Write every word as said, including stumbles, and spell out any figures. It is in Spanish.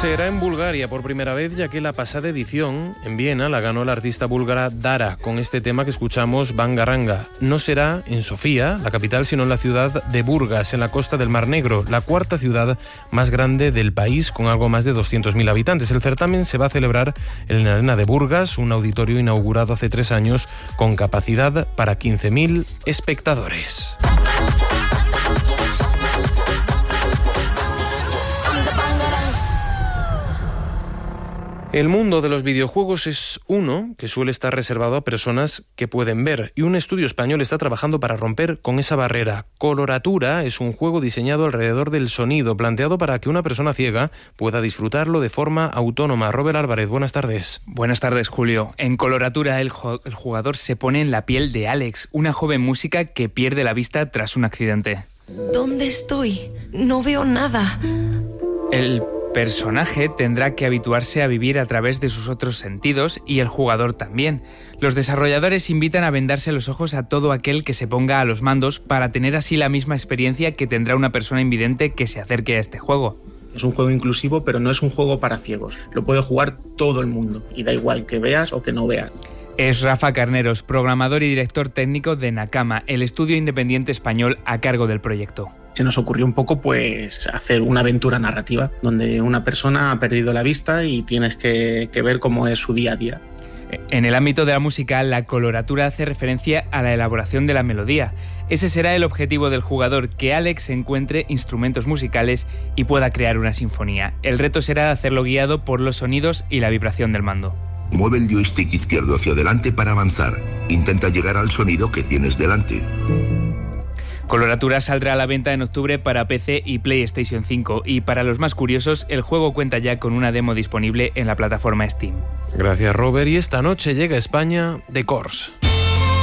Será en Bulgaria por primera vez, ya que la pasada edición en Viena la ganó la artista búlgara Dara con este tema que escuchamos, Bangaranga. No será en Sofía, la capital, sino en la ciudad de Burgas, en la costa del Mar Negro, la cuarta ciudad más grande del país, con algo más de doscientos mil habitantes. El certamen se va a celebrar en la Arena de Burgas, un auditorio inaugurado hace tres años con capacidad para quince mil espectadores. El mundo de los videojuegos es uno que suele estar reservado a personas que pueden ver, y un estudio español está trabajando para romper con esa barrera. Coloratura es un juego diseñado alrededor del sonido, planteado para que una persona ciega pueda disfrutarlo de forma autónoma. Robert Álvarez, buenas tardes. Buenas tardes, Julio. En Coloratura, el, el jugador se pone en la piel de Alex, una joven música que pierde la vista tras un accidente. ¿Dónde estoy? No veo nada. El personaje tendrá que habituarse a vivir a través de sus otros sentidos, y el jugador también. Los desarrolladores invitan a vendarse los ojos a todo aquel que se ponga a los mandos para tener así la misma experiencia que tendrá una persona invidente que se acerque a este juego. Es un juego inclusivo, pero no es un juego para ciegos. Lo puede jugar todo el mundo, y da igual que veas o que no veas. Es Rafa Carneros, programador y director técnico de Nakama, el estudio independiente español a cargo del proyecto. Se nos ocurrió un poco pues hacer una aventura narrativa donde una persona ha perdido la vista y tienes que, que ver cómo es su día a día. En el ámbito de la música, la coloratura hace referencia a la elaboración de la melodía. Ese será el objetivo del jugador, que Alex encuentre instrumentos musicales y pueda crear una sinfonía. El reto será hacerlo guiado por los sonidos y la vibración del mando. Mueve el joystick izquierdo hacia adelante para avanzar. Intenta llegar al sonido que tienes delante. Coloratura saldrá a la venta en octubre para P C y PlayStation cinco, y para los más curiosos, el juego cuenta ya con una demo disponible en la plataforma Steam. Gracias, Robert. Y esta noche llega a España The Course.